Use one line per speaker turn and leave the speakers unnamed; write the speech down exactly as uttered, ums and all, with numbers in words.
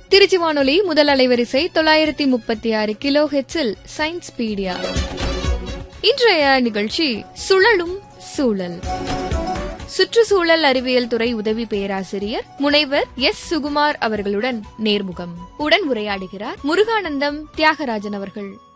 திருச்சி வானொலி முதல் அலைவரிசை தொள்ளாயிரத்தி முப்பத்தி ஆறு கிலோ ஹெட்ஸில் சயின்ஸ் பீடியா. இன்றைய நிகழ்ச்சி சுழலும் சூழல். சுற்றுச்சூழல் அறிவியல் துறை உதவி பேராசிரியர் முனைவர் எஸ் சுகுமார் அவர்களுடன் நேர்முகம். உடன் உரையாடுகிறார் முருகானந்தம் தியாகராஜன் அவர்கள்.